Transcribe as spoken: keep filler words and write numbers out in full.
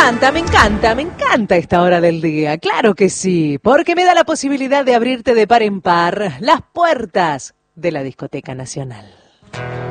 encanta, me encanta, me encanta esta hora del día. Claro que sí, porque me da la posibilidad de abrirte de par en par las puertas de la Discoteca Nacional.